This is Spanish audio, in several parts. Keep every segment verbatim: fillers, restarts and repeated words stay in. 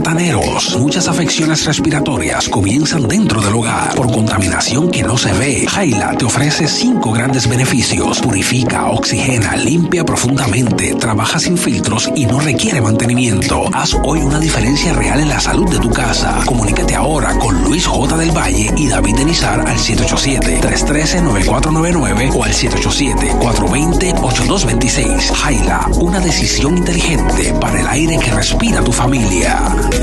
plataneros. Muchas afecciones respiratorias comienzan dentro del hogar por contaminación que no se ve. Jaila te ofrece cinco grandes beneficios. Purifica, oxigena, limpia profundamente, trabaja sin filtros y no requiere mantenimiento. Haz hoy una diferencia real en la salud de tu casa. Comunícate ahora con Luis J. del Valle y David Denizar al siete ocho siete, tres uno tres, nueve cuatro nueve nueve o al siete ocho siete, cuatro dos cero, ocho dos dos seis. Jaila, una decisión inteligente para el aire que respira tu familia.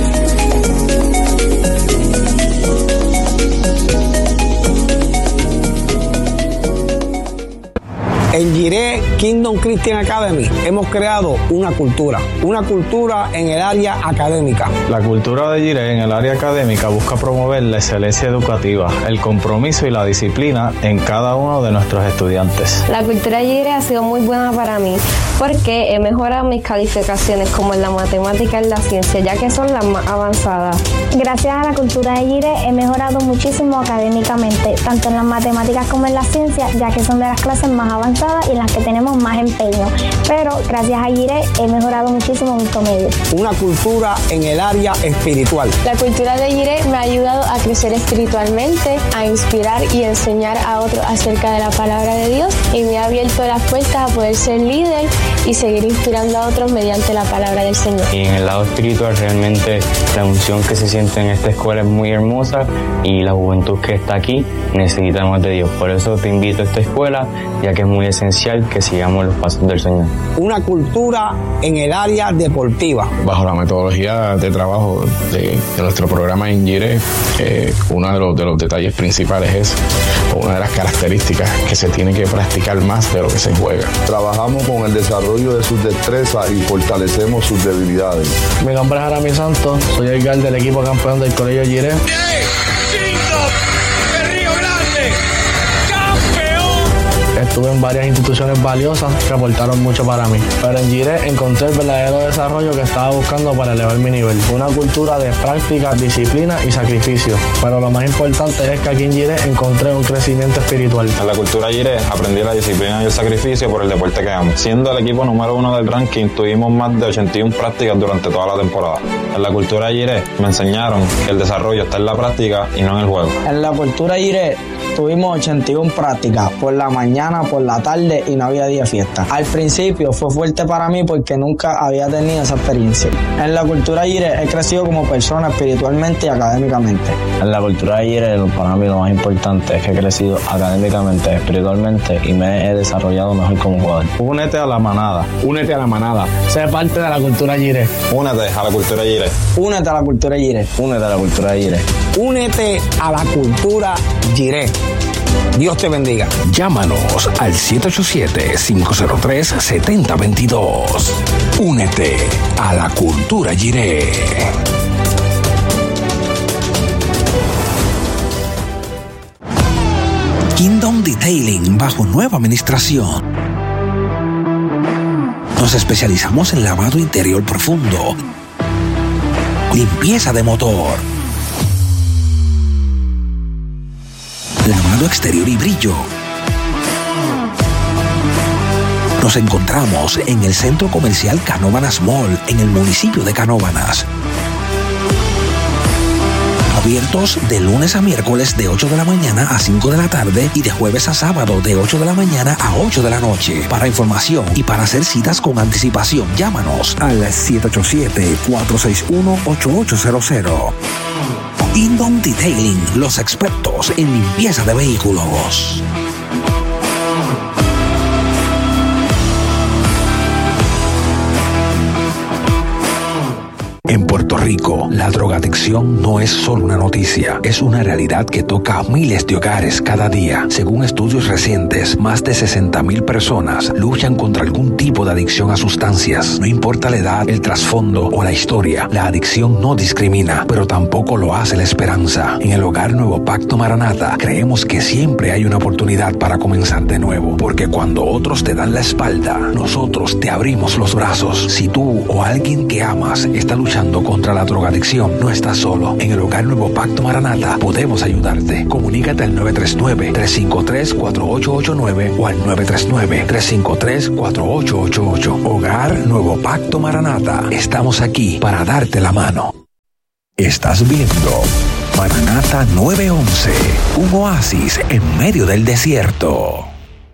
En Jiré Kingdom Christian Academy hemos creado una cultura, una cultura en el área académica. La cultura de Jiré en el área académica busca promover la excelencia educativa, el compromiso y la disciplina en cada uno de nuestros estudiantes. La cultura de Jiré ha sido muy buena para mí porque he mejorado mis calificaciones como en la matemática y en la ciencia, ya que son las más avanzadas. Gracias a la cultura de Jiré he mejorado muchísimo académicamente, tanto en las matemáticas como en la ciencia, ya que son de las clases más avanzadas y en las que tenemos más empeño. Pero gracias a Jiré he mejorado muchísimo mi promedio. Una cultura en el área espiritual. La cultura de Jiré me ha ayudado a crecer espiritualmente, a inspirar y enseñar a otros acerca de la palabra de Dios, y me ha abierto las puertas a poder ser líder y seguir inspirando a otros mediante la palabra del Señor. Y en el lado espiritual, realmente la unción que se siente en esta escuela es muy hermosa, y la juventud que está aquí necesita más de Dios. Por eso te invito a esta escuela, ya que es muy esencial que sigamos los pasos del Señor. Una cultura en el área deportiva. Bajo la metodología de trabajo de, de nuestro programa en Jiré, eh, uno de los, de los detalles principales es, o una de las características, que se tiene que practicar más de lo que se juega. Trabajamos con el desarrollo de sus destrezas y fortalecemos sus debilidades. Mi nombre es Aramis Santos, soy el guard del equipo campeón del Colegio Jiré. Estuve en varias instituciones valiosas que aportaron mucho para mí. Pero en Jiré encontré el verdadero desarrollo que estaba buscando para elevar mi nivel. Una cultura de práctica, disciplina y sacrificio. Pero lo más importante es que aquí en Jiré encontré un crecimiento espiritual. En la cultura Jiré aprendí la disciplina y el sacrificio por el deporte que amo. Siendo el equipo número uno del ranking, tuvimos más de ochenta y una prácticas durante toda la temporada. En la cultura Jiré me enseñaron que el desarrollo está en la práctica y no en el juego. En la cultura Jiré tuvimos ochenta y una prácticas por la mañana, por la tarde, y no había día fiesta. Al principio fue fuerte para mí porque nunca había tenido esa experiencia. En la cultura Jiré he crecido como persona espiritualmente y académicamente. En la cultura Jiré, para mí lo más importante es que he crecido académicamente, espiritualmente, y me he desarrollado mejor como jugador. Únete a la manada. Únete a la manada. Sé parte de la cultura Jiré. Únete a la cultura Jiré. Únete a la cultura Jiré. Únete a la cultura Jiré. Únete a la cultura Jiré. Dios te bendiga. Llámanos al siete ocho siete, cinco cero tres, siete cero dos dos. Únete a la cultura Jiré. Kingdom Detailing bajo nueva administración. Nos especializamos en lavado interior profundo, limpieza de motor, lavado exterior y brillo. Nos encontramos en el Centro Comercial Canóvanas Mall, en el municipio de Canóvanas. Abiertos de lunes a miércoles de ocho de la mañana a cinco de la tarde y de jueves a sábado de ocho de la mañana a ocho de la noche. Para información y para hacer citas con anticipación, llámanos al siete ocho siete, cuatro seis uno, ocho ocho cero cero. Kingdom Detailing, los expertos en limpieza de vehículos. En Puerto Rico, la drogadicción no es solo una noticia, es una realidad que toca a miles de hogares cada día. Según estudios recientes, más de sesenta mil personas luchan contra algún tipo de adicción a sustancias. No importa la edad, el trasfondo o la historia, la adicción no discrimina, pero tampoco lo hace la esperanza. En el Hogar Nuevo Pacto Maranata, creemos que siempre hay una oportunidad para comenzar de nuevo, porque cuando otros te dan la espalda, nosotros te abrimos los brazos. Si tú o alguien que amas está luchando contra la drogadicción, no estás solo. En el Hogar Nuevo Pacto Maranata podemos ayudarte. Comunícate al nueve tres nueve, tres cinco tres, cuatro ocho ocho nueve o al nueve tres nueve, tres cinco tres, cuatro ocho ocho ocho. Hogar Nuevo Pacto Maranata. Estamos aquí para darte la mano. Estás viendo Maranata nueve once, un oasis en medio del desierto.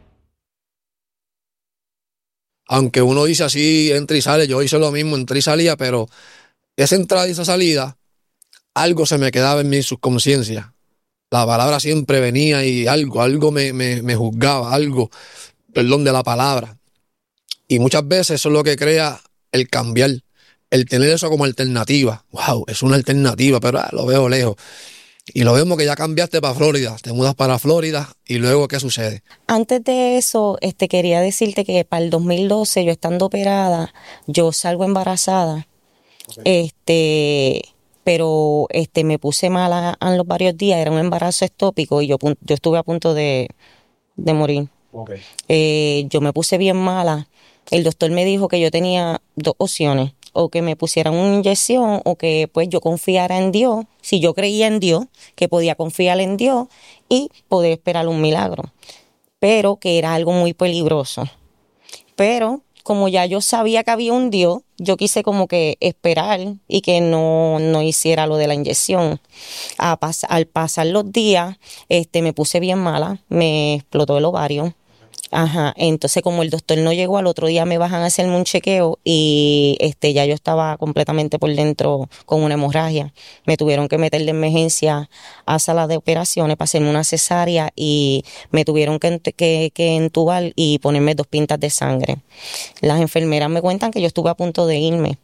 Aunque uno dice así, entra y sale, yo hice lo mismo, entré y salía, pero esa entrada y esa salida, algo se me quedaba en mi subconsciencia. La palabra siempre venía y algo, algo me, me, me juzgaba, algo, perdón, de la palabra. Y muchas veces eso es lo que crea el cambiar, el tener eso como alternativa. Wow, es una alternativa, pero ah, lo veo lejos. Y lo vemos que ya cambiaste para Florida, te mudas para Florida y luego ¿qué sucede? Antes de eso, este, quería decirte que para el dos mil doce, yo estando operada, yo salgo embarazada, okay. este, pero este, me puse mala en los varios días, era un embarazo ectópico y yo, yo estuve a punto de, de morir. Okay. Eh, yo me puse bien mala, el doctor me dijo que yo tenía dos opciones, o que me pusieran una inyección o que pues yo confiara en Dios, si yo creía en Dios, que podía confiar en Dios y poder esperar un milagro, pero que era algo muy peligroso. Pero como ya yo sabía que había un Dios, yo quise como que esperar y que no, no hiciera lo de la inyección. A pas- al pasar los días, este, me puse bien mala, me explotó el ovario. Ajá, entonces como el doctor no llegó, al otro día me bajan a hacerme un chequeo y este ya yo estaba completamente por dentro con una hemorragia. Me tuvieron que meter de emergencia a sala de operaciones para hacerme una cesárea y me tuvieron que, que, que entubar y ponerme dos pintas de sangre. Las enfermeras me cuentan que yo estuve a punto de irme.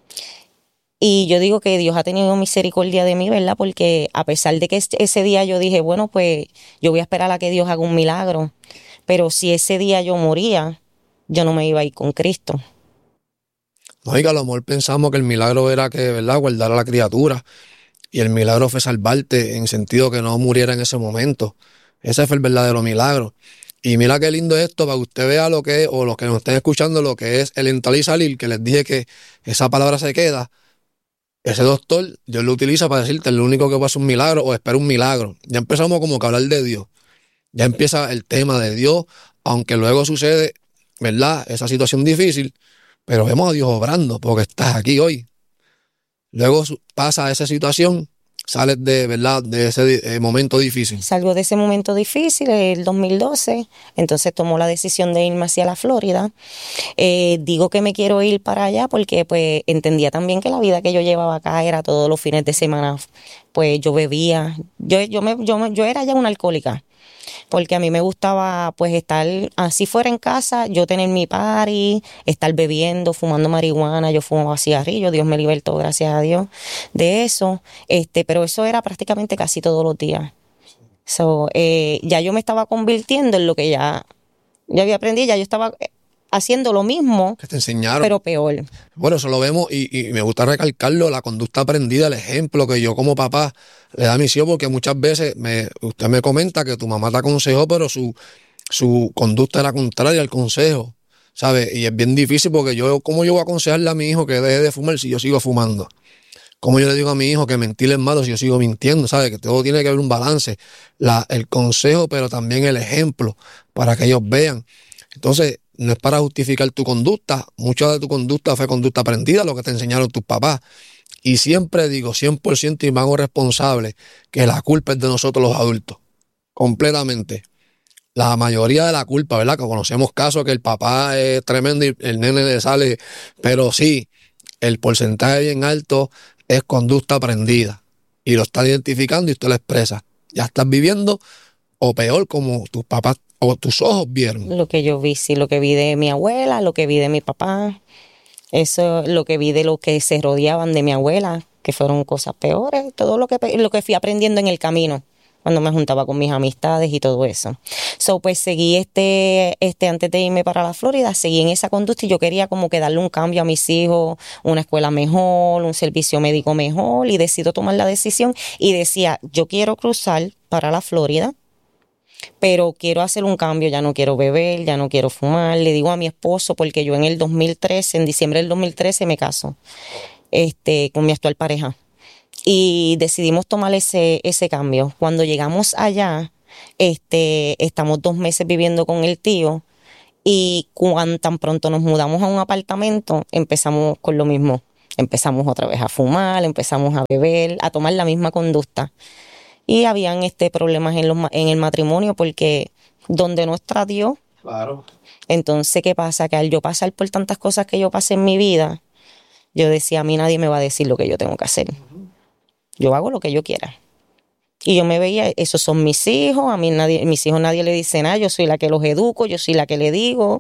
Y yo digo que Dios ha tenido misericordia de mí, ¿verdad? Porque a pesar de que ese día yo dije, bueno, pues yo voy a esperar a que Dios haga un milagro. Pero si ese día yo moría, yo no me iba a ir con Cristo. No, y que a lo mejor pensamos que el milagro era que, ¿verdad?, guardar a la criatura. Y el milagro fue salvarte en sentido que no muriera en ese momento. Ese fue el verdadero milagro. Y mira qué lindo es esto para que usted vea lo que es, o los que nos estén escuchando, lo que es el entrar y salir, que les dije que esa palabra se queda. Ese doctor, Dios lo utiliza para decirte el único que pasa un milagro o espera un milagro. Ya empezamos como que a hablar de Dios. Ya empieza el tema de Dios, aunque luego sucede, ¿verdad?, esa situación difícil, pero vemos a Dios obrando porque estás aquí hoy. Luego pasa esa situación, sales de, ¿verdad?, de ese eh, momento difícil. Salgo de ese momento difícil, el dos mil doce, entonces tomo la decisión de irme hacia la Florida. Eh, digo que me quiero ir para allá porque pues entendía también que la vida que yo llevaba acá era todos los fines de semana, pues yo bebía, yo, yo, me, yo, me, yo era ya una alcohólica. Porque a mí me gustaba pues estar así fuera en casa, yo tener mi party, estar bebiendo, fumando marihuana, yo fumaba cigarrillo, Dios me libertó, gracias a Dios, de eso, este, pero eso era prácticamente casi todos los días. So, eh, ya yo me estaba convirtiendo en lo que ya, ya había aprendido, ya yo estaba haciendo lo mismo, que te enseñaron, pero peor. Bueno, eso lo vemos y, y me gusta recalcarlo, la conducta aprendida, el ejemplo que yo como papá le da a mis hijos, porque muchas veces me, usted me comenta que tu mamá te aconsejó, pero su, su conducta era contraria al consejo, ¿sabe? Y es bien difícil porque yo, ¿cómo yo voy a aconsejarle a mi hijo que deje de fumar si yo sigo fumando? ¿Cómo yo le digo a mi hijo que mentir es malo si yo sigo mintiendo? ¿Sabe? Que todo tiene que haber un balance, la, el consejo, pero también el ejemplo, para que ellos vean. Entonces, no es para justificar tu conducta, mucha de tu conducta fue conducta aprendida, lo que te enseñaron tus papás. Y siempre digo, cien por ciento y me hago responsable, que la culpa es de nosotros los adultos, completamente. La mayoría de la culpa, ¿verdad? Que conocemos casos que el papá es tremendo y el nene le sale, pero sí, el porcentaje bien alto es conducta aprendida. Y lo está identificando y usted lo expresa. Ya estás viviendo, o peor, como tus papás o tus ojos vieron. Lo que yo vi, sí, lo que vi de mi abuela, lo que vi de mi papá, eso, lo que vi de los que se rodeaban de mi abuela, que fueron cosas peores, todo lo que, lo que fui aprendiendo en el camino, cuando me juntaba con mis amistades y todo eso. So, pues seguí este, este, antes de irme para la Florida, seguí en esa conducta y yo quería como que darle un cambio a mis hijos, una escuela mejor, un servicio médico mejor, y decido tomar la decisión y decía, yo quiero cruzar para la Florida, pero quiero hacer un cambio, ya no quiero beber, ya no quiero fumar. Le digo a mi esposo, porque yo en el dos mil trece, en diciembre del dos mil trece me caso este, con mi actual pareja y decidimos tomar ese, ese cambio. Cuando llegamos allá, este, estamos dos meses viviendo con el tío y cuando tan pronto nos mudamos a un apartamento, empezamos con lo mismo. Empezamos otra vez a fumar, empezamos a beber, a tomar la misma conducta. Y habían este problemas en, los, en el matrimonio porque donde no está Dios, claro. Entonces, ¿qué pasa? Que al yo pasar por tantas cosas que yo pasé en mi vida, yo decía, a mí nadie me va a decir lo que yo tengo que hacer. Yo hago lo que yo quiera. Y yo me veía, esos son mis hijos, a mí nadie, mis hijos nadie le dice nada, yo soy la que los educo, yo soy la que le digo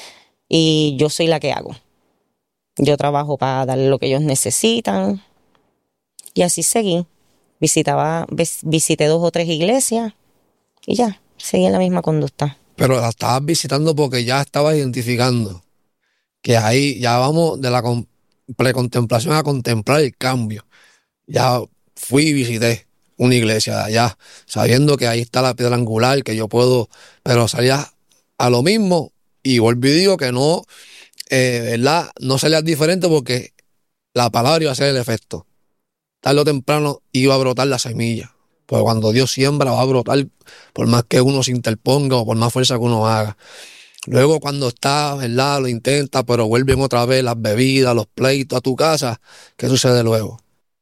y yo soy la que hago. Yo trabajo para darle lo que ellos necesitan. Y así seguí. Visitaba, visité dos o tres iglesias y ya, seguí en la misma conducta. Pero la estabas visitando porque ya estabas identificando que ahí ya vamos de la con, precontemplación a contemplar el cambio. Ya fui y visité una iglesia de allá, sabiendo que ahí está la piedra angular, que yo puedo, pero salía a lo mismo y vuelvo y digo que no, eh, ¿verdad? No salías diferente porque la palabra iba a hacer el efecto. Tarde o temprano iba a brotar la semilla. Pues cuando Dios siembra va a brotar por más que uno se interponga o por más fuerza que uno haga. Luego cuando está, ¿verdad? Lo intenta, pero vuelven otra vez las bebidas, los pleitos a tu casa. ¿Qué sucede luego?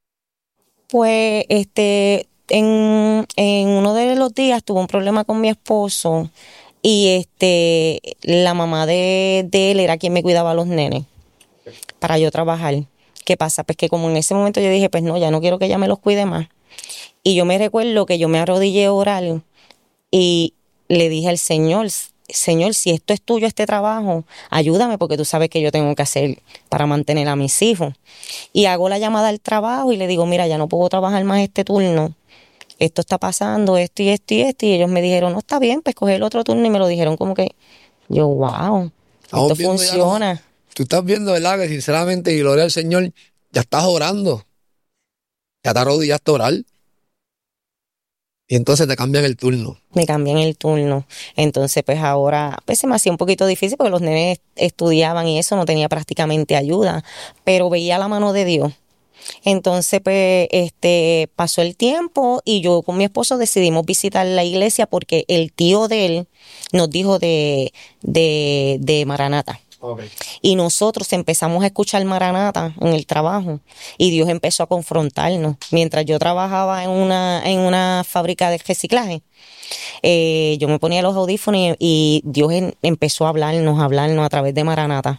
Pues este, en, en uno de los días tuve un problema con mi esposo y este, la mamá de, de él era quien me cuidaba a los nenes para yo trabajar. ¿Qué pasa? Pues que como en ese momento yo dije, pues no, ya no quiero que ella me los cuide más. Y yo me recuerdo que yo me arrodillé a orar y le dije al Señor, Señor, si esto es tuyo, este trabajo, ayúdame porque tú sabes que yo tengo que hacer para mantener a mis hijos. Y hago la llamada al trabajo y le digo, mira, ya no puedo trabajar más este turno. Esto está pasando, esto y esto y esto. Y ellos me dijeron, no, está bien, pues coge el otro turno. Y me lo dijeron como que, yo, wow, esto funciona. Ya, tú estás viendo, ¿verdad? Que sinceramente, y gloria al Señor, ya estás orando. Ya te arrodillaste a orar. Y entonces te cambian el turno. Me cambian el turno. Entonces, pues ahora, pues se me hacía un poquito difícil porque los nenes estudiaban y eso, no tenía prácticamente ayuda, pero veía la mano de Dios. Entonces, pues, este, pasó el tiempo y yo con mi esposo decidimos visitar la iglesia porque el tío de él nos dijo de, de, de Maranata. Okay. Y nosotros empezamos a escuchar Maranata en el trabajo y Dios empezó a confrontarnos. Mientras yo trabajaba en una, en una fábrica de reciclaje, eh, yo me ponía los audífonos y, y Dios en, empezó a hablarnos, a hablarnos a través de Maranata.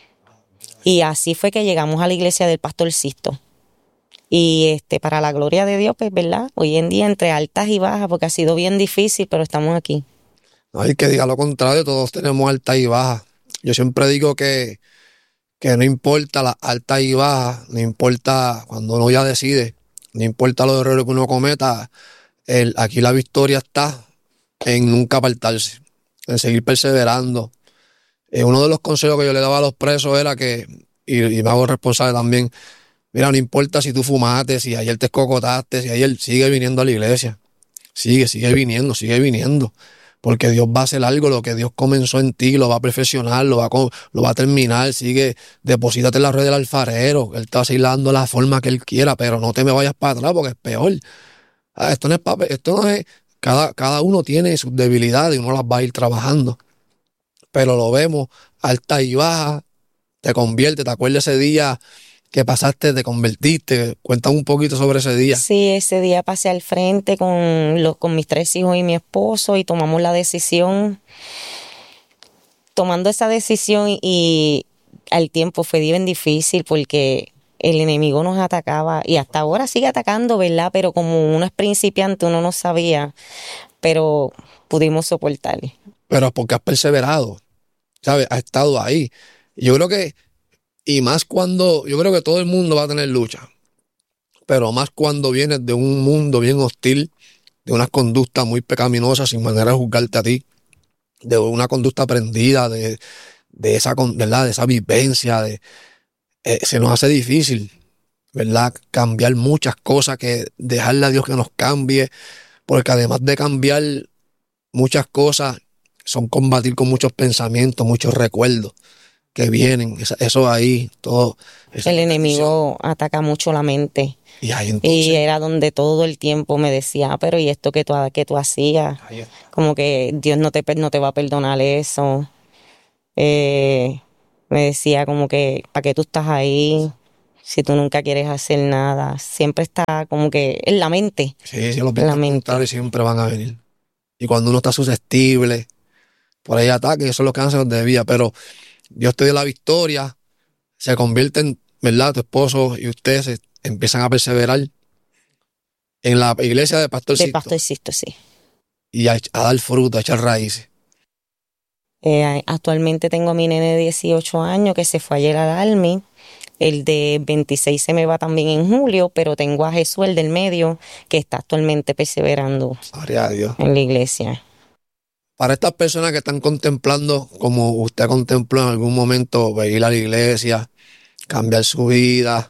Y así fue que llegamos a la iglesia del Pastor Sisto. Y este, para la gloria de Dios, pues, ¿verdad? Hoy en día entre altas y bajas, porque ha sido bien difícil, pero estamos aquí. No hay que diga lo contrario, todos tenemos altas y bajas. Yo siempre digo que, que no importa las altas y bajas, no importa cuando uno ya decide, no importa los errores que uno cometa, el, aquí la victoria está en nunca apartarse, en seguir perseverando. Eh, uno de los consejos que yo le daba a los presos era que, y, y me hago responsable también, mira, no importa si tú fumaste, si ayer te escocotaste, si ayer sigue viniendo a la iglesia, sigue, sigue viniendo, sigue viniendo. Porque Dios va a hacer algo, lo que Dios comenzó en ti, lo va a perfeccionar, lo va a, lo va a terminar, sigue, deposítate en la red del alfarero, Él te va a seguir dando la forma que Él quiera, pero no te me vayas para atrás porque es peor. Ah, esto no es papel, esto no es, cada, cada uno tiene sus debilidades y uno las va a ir trabajando. Pero lo vemos, alta y baja, te convierte, te acuerdas ese día que pasaste, te convertiste. Cuéntame un poquito sobre ese día. Sí, ese día pasé al frente con, los, con mis tres hijos y mi esposo y tomamos la decisión. Tomando esa decisión y, y al tiempo fue bien difícil porque el enemigo nos atacaba y hasta ahora sigue atacando, ¿verdad? Pero como uno es principiante, uno no sabía, pero pudimos soportar. Pero porque has perseverado, ¿sabes? Has estado ahí. Yo creo que Y más cuando, yo creo que todo el mundo va a tener lucha, pero más cuando vienes de un mundo bien hostil, de unas conductas muy pecaminosas sin manera de juzgarte a ti, de una conducta aprendida, de, de esa, ¿verdad? De esa vivencia, de, eh, se nos hace difícil, ¿verdad? Cambiar muchas cosas, que dejarle a Dios que nos cambie, porque además de cambiar muchas cosas, son combatir con muchos pensamientos, muchos recuerdos que vienen, eso ahí, todo. El enemigo eso ataca mucho la mente. Y, ahí entonces, y era donde todo el tiempo me decía, ah, pero ¿y esto que tú, que tú hacías? Como que Dios no te, no te va a perdonar eso. Eh, me decía como que, ¿para qué tú estás ahí? si tú nunca quieres hacer nada, siempre está como que en la mente. Sí, sí, los vientos siempre van a venir. Y cuando uno está susceptible, por ahí ataques, eso es lo que hacen los de vía. Pero Dios te dio la victoria, se convierten, ¿verdad? Tu esposo y ustedes se empiezan a perseverar en la iglesia de Pastor Sisto. De Pastor Sisto, sí. Y a, a dar fruto, a echar raíces. Eh, actualmente tengo a mi nene de dieciocho años que se fue ayer al Army. El de veintiséis se me va también en julio, pero tengo a Jesús, el del medio, que está actualmente perseverando Gloria a Dios. En la iglesia. Para estas personas que están contemplando, como usted contempló en algún momento, ir a la iglesia, cambiar su vida,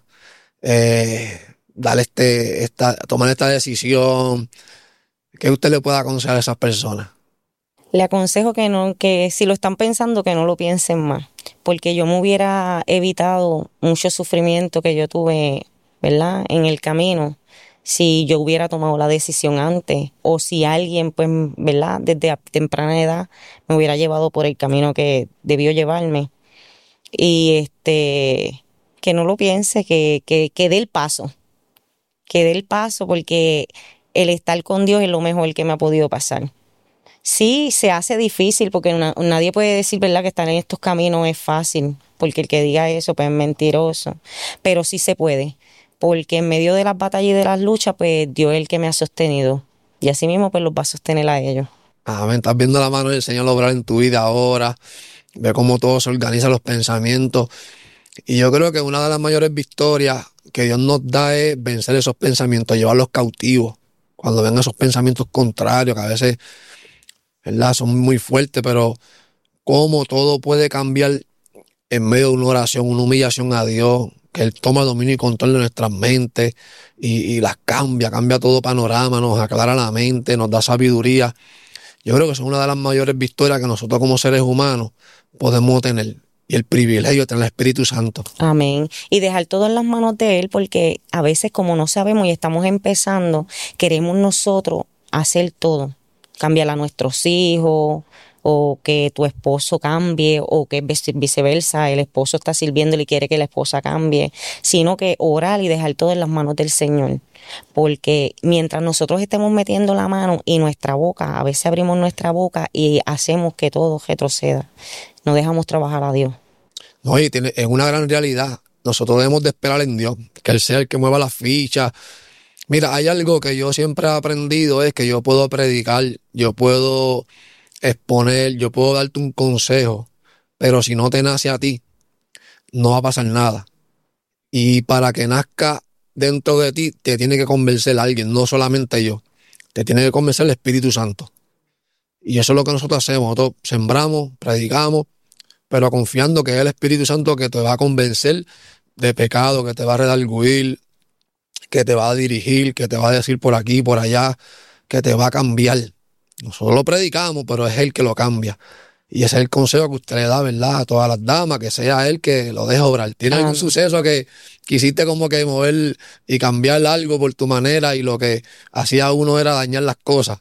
eh, dar este, esta, tomar esta decisión, ¿qué usted le puede aconsejar a esas personas? Le aconsejo que no, que si lo están pensando, que no lo piensen más, porque yo me hubiera evitado mucho sufrimiento que yo tuve, ¿verdad?, en el camino, si yo hubiera tomado la decisión antes, o si alguien, pues, ¿verdad?, desde a temprana edad me hubiera llevado por el camino que debió llevarme. Y este, que no lo piense, que, que, que dé el paso, que dé el paso, porque el estar con Dios es lo mejor que me ha podido pasar. Sí, se hace difícil porque una, nadie puede decir, ¿verdad?, que estar en estos caminos es fácil, porque el que diga eso pues es mentiroso, pero sí se puede, porque en medio de las batallas y de las luchas, pues Dios es el que me ha sostenido, y así mismo pues los va a sostener a ellos. Amén, estás viendo la mano del Señor obrar en tu vida ahora, ve cómo todo se organiza, los pensamientos, y yo creo que una de las mayores victorias que Dios nos da es vencer esos pensamientos, llevarlos cautivos, cuando ven esos pensamientos contrarios, que a veces, ¿verdad?, son muy fuertes, pero cómo todo puede cambiar en medio de una oración, una humillación a Dios, que Él toma dominio y control de nuestras mentes y, y las cambia, cambia todo panorama, nos aclara la mente, nos da sabiduría. Yo creo que eso es una de las mayores victorias que nosotros como seres humanos podemos tener, y el privilegio de tener el Espíritu Santo. Amén. Y dejar todo en las manos de Él, porque a veces como no sabemos y estamos empezando, queremos nosotros hacer todo. Cambiar a nuestros hijos, o que tu esposo cambie, o que viceversa, el esposo está sirviendo y quiere que la esposa cambie, sino que orar y dejar todo en las manos del Señor. Porque mientras nosotros estemos metiendo la mano y nuestra boca, a veces abrimos nuestra boca y hacemos que todo retroceda. No dejamos trabajar a Dios. No, y tiene, es una gran realidad. Nosotros debemos de esperar en Dios, que Él sea el que mueva las fichas. Mira, hay algo que yo siempre he aprendido, es que yo puedo predicar, yo puedo exponer, yo puedo darte un consejo, pero si no te nace a ti, no va a pasar nada. Y para que nazca dentro de ti, te tiene que convencer a alguien, no solamente yo, te tiene que convencer el Espíritu Santo. Y eso es lo que nosotros hacemos, nosotros sembramos, predicamos, pero confiando que es el Espíritu Santo que te va a convencer de pecado, que te va a redarguir, que te va a dirigir, que te va a decir por aquí, por allá, que te va a cambiar. Nosotros lo predicamos, pero es Él que lo cambia. Y ese es el consejo que usted le da, ¿verdad?, a todas las damas, que sea Él que lo deje obrar. ¿Tiene algún suceso que quisiste como que mover y cambiar algo por tu manera y lo que hacía uno era dañar las cosas?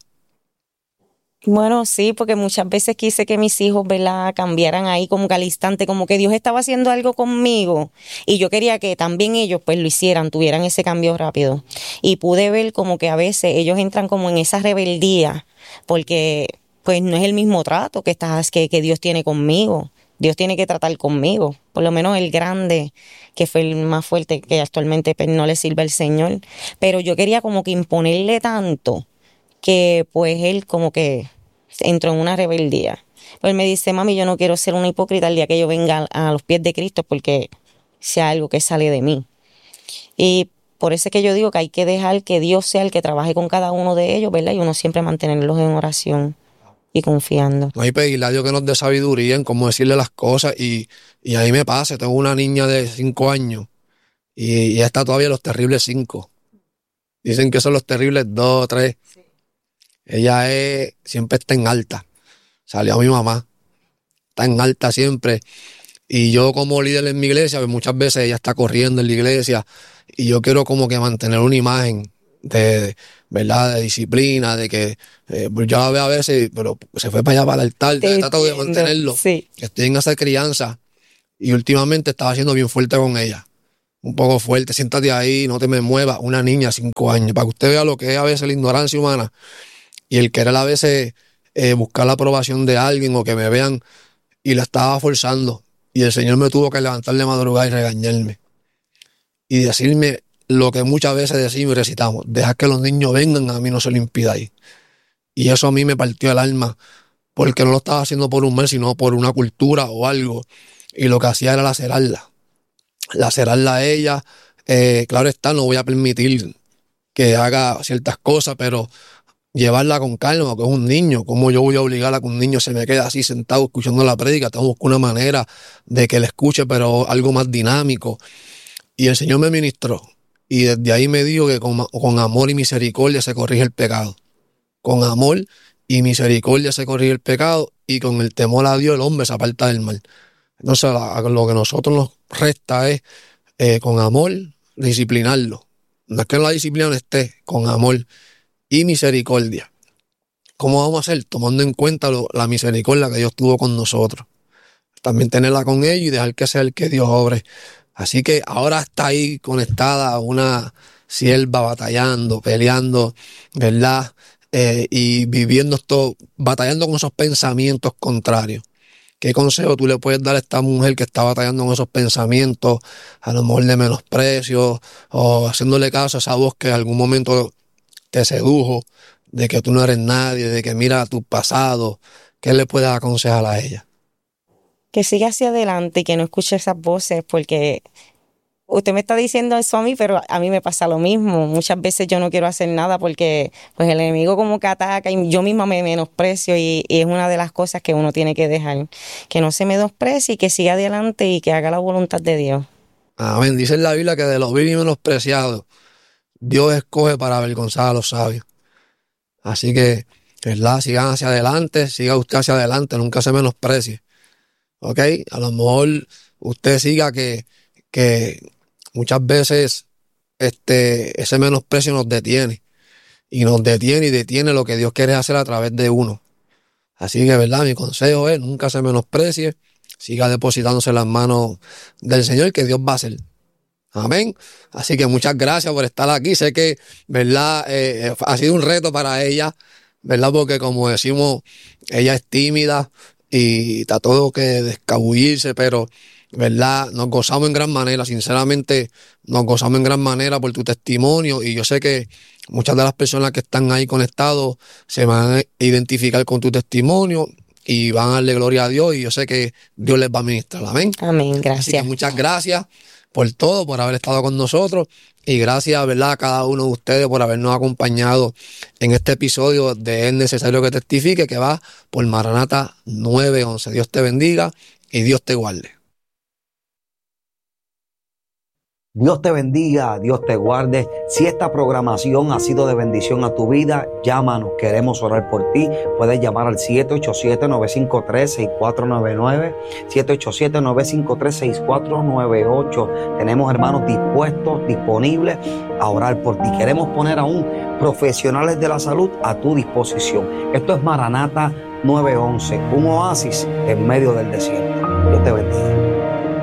Bueno, sí, porque muchas veces quise que mis hijos, ¿verdad?, cambiaran ahí como que al instante, como que Dios estaba haciendo algo conmigo y yo quería que también ellos pues lo hicieran, tuvieran ese cambio rápido. Y pude ver como que a veces ellos entran como en esa rebeldía porque pues no es el mismo trato que, estás, que, que Dios tiene conmigo. Dios tiene que tratar conmigo, por lo menos el grande, que fue el más fuerte, que actualmente pues, no le sirve al Señor. Pero yo quería como que imponerle tanto que pues él como que entró en una rebeldía. Pues él me dice, mami, yo no quiero ser una hipócrita el día que yo venga a los pies de Cristo porque sea algo que sale de mí. Y por eso es que yo digo que hay que dejar que Dios sea el que trabaje con cada uno de ellos, ¿verdad? Y uno siempre mantenerlos en oración y confiando. No hay pedirle a Dios que nos dé sabiduría en cómo decirle las cosas. Y, y a mí me pasa, tengo una niña de cinco años y, y ella está todavía en los terribles cinco. Dicen que son los terribles dos, tres. Sí. Ella es, siempre está en alta. Salió a mi mamá. Está en alta siempre. Y yo como líder en mi iglesia, pues muchas veces ella está corriendo en la iglesia y yo quiero como que mantener una imagen de, ¿verdad?, de disciplina, de que eh, yo la veo a veces, pero se fue para allá para el altar, he tratado de mantenerlo. Sí. Estoy en esa crianza y últimamente estaba siendo bien fuerte con ella. un poco fuerte, siéntate ahí, no te me muevas, una niña de cinco años, para que usted vea lo que es a veces la ignorancia humana y el querer a veces eh, buscar la aprobación de alguien o que me vean, y la estaba forzando, y el Señor me tuvo que levantar de madrugada y regañarme y decirme lo que muchas veces decimos y recitamos: dejar que los niños vengan, a mí no se lo impidáis. Y eso a mí me partió el alma, porque no lo estaba haciendo por un mal, sino por una cultura o algo, y lo que hacía era lacerarla lacerarla a ella. Eh, claro está, no voy a permitir que haga ciertas cosas, pero llevarla con calma, que es un niño. ¿Cómo yo voy a obligar a que un niño se me quede así sentado escuchando la prédica? Tengo que buscar una manera de que le escuche, pero algo más dinámico. Y el Señor me ministró, y desde ahí me dijo que con, con amor y misericordia se corrige el pecado. Con amor y misericordia se corrige el pecado, y con el temor a Dios el hombre se aparta del mal. Entonces la, lo que a nosotros nos resta es eh, con amor disciplinarlo. No es que la disciplina no esté, con amor y misericordia. ¿Cómo vamos a hacer? Tomando en cuenta lo, la misericordia que Dios tuvo con nosotros. También tenerla con ellos y dejar que sea el que Dios obre. Así que ahora está ahí conectada una sierva batallando, peleando, ¿verdad? Eh, y viviendo esto, batallando con esos pensamientos contrarios. ¿Qué consejo tú le puedes dar a esta mujer que está batallando con esos pensamientos, a lo mejor de menosprecio, o haciéndole caso a esa voz que en algún momento te sedujo, de que tú no eres nadie, de que mira tu pasado? ¿Qué le puedes aconsejar a ella? Que siga hacia adelante y que no escuche esas voces, porque usted me está diciendo eso a mí, pero a mí me pasa lo mismo. Muchas veces yo no quiero hacer nada porque pues el enemigo como que ataca y yo misma me menosprecio, y, y es una de las cosas que uno tiene que dejar, que no se menosprecie y que siga adelante y que haga la voluntad de Dios. Amén. Dice en la Biblia que de los viles y menospreciados Dios escoge para avergonzar a los sabios. Así que, ¿verdad? Sigan hacia adelante, siga usted hacia adelante, nunca se menosprecie. ¿Ok? A lo mejor usted siga que, que muchas veces este, ese menosprecio nos detiene. Y nos detiene y detiene lo que Dios quiere hacer a través de uno. Así que, ¿verdad? Mi consejo es: nunca se menosprecie. Siga depositándose en las manos del Señor, que Dios va a hacer. Amén. Así que muchas gracias por estar aquí. Sé que, ¿verdad? Eh, ha sido un reto para ella, ¿verdad? Porque como decimos, ella es tímida y está todo que descabullirse, pero, ¿verdad? Nos gozamos en gran manera, sinceramente nos gozamos en gran manera por tu testimonio, y yo sé que muchas de las personas que están ahí conectados se van a identificar con tu testimonio y van a darle gloria a Dios, y yo sé que Dios les va a ministrar. Amén. Amén, gracias. Así que muchas gracias por todo, por haber estado con nosotros, y gracias, ¿verdad?, a cada uno de ustedes por habernos acompañado en este episodio de Es Necesario que Testifique, que va por Maranata nueve once. Dios te bendiga y Dios te guarde. Dios te bendiga, Dios te guarde. Si esta programación ha sido de bendición a tu vida, llámanos, queremos orar por ti. Puedes llamar al siete ocho siete, nueve cinco tres, seis cuatro nueve nueve, siete ocho siete, nueve cinco tres, seis cuatro nueve ocho. Tenemos hermanos dispuestos, disponibles a orar por ti. Queremos poner aún profesionales de la salud a tu disposición. Esto es Maranata nueve once, un oasis en medio del desierto. Dios te bendiga.